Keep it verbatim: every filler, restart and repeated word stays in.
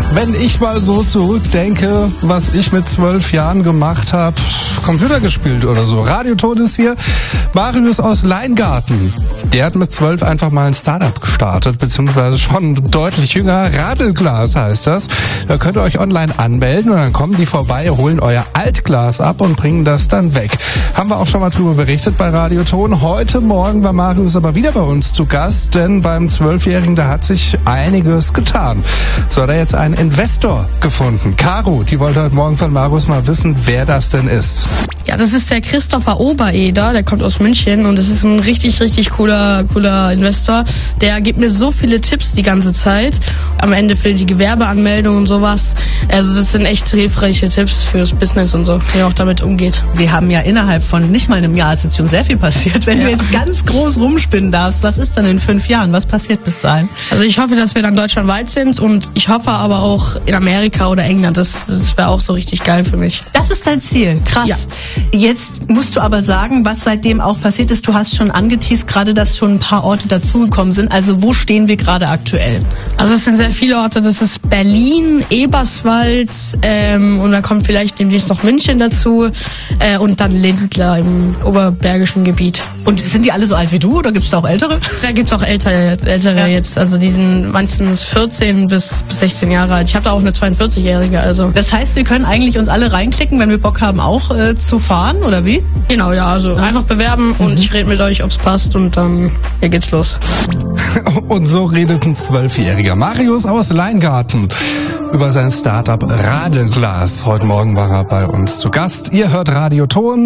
Wenn ich mal so zurückdenke, was ich mit zwölf Jahren gemacht habe, Computer gespielt oder so. Radioton ist hier. Marius aus Leingarten. Der hat mit zwölf einfach mal ein Startup gestartet, beziehungsweise schon deutlich jünger. Radelglas heißt das. Da könnt ihr euch online anmelden und dann kommen die vorbei, holen euer Altglas ab und bringen das dann weg. Haben wir auch schon mal drüber berichtet bei Radioton. Heute Morgen war Marius aber wieder bei uns zu Gast, denn beim Zwölfjährigen, da hat sich einiges getan. So hat er jetzt einen Investor gefunden. Caro, die wollte heute Morgen von Marius mal wissen, wer das denn ist. Ja, das ist der Christopher Obereder, der kommt aus München und das ist ein richtig, richtig cooler, cooler Investor. Der gibt mir so viele Tipps die ganze Zeit, am Ende für die Gewerbeanmeldung und sowas. Also das sind echt hilfreiche Tipps fürs Business und so, wie man auch damit umgeht. Wir haben ja innerhalb von nicht mal einem Jahr, ist jetzt schon sehr viel passiert. Wenn ja. du jetzt ganz groß rumspinnen darfst, was ist dann in fünf Jahren? Was passiert bis dahin? Also ich hoffe, dass wir dann deutschlandweit sind und ich hoffe aber auch in Amerika oder England. Das, das wäre auch so richtig geil für mich. Das ist dein Ziel, krass. Ja. Jetzt musst du aber sagen, was seitdem auch passiert ist. Du hast schon angeteast gerade, dass schon ein paar Orte dazugekommen sind. Also wo stehen wir gerade aktuell? Also es sind sehr viele Orte. Das ist Berlin, Eberswald ähm, und dann kommt vielleicht demnächst noch München dazu äh, und dann Lindlar im oberbergischen Gebiet. Und sind die alle so alt wie du oder gibt es da auch Ältere? Da gibt es auch Ältere, Ältere ja. jetzt. Also die sind meistens vierzehn bis sechzehn Jahre alt. Ich habe da auch eine zweiundvierzig-Jährige. Also. Das heißt, wir können eigentlich uns alle reinklicken, wenn wir Bock haben, auch äh, zu fahren, oder wie? Genau, ja. Also ja. einfach bewerben und mhm. ich rede mit euch, ob es passt und dann ja, geht's los. Und so redet ein Zwölfjähriger Marius aus Leingarten über sein Startup Radelglas. Heute Morgen war er bei uns zu Gast. Ihr hört Radioton.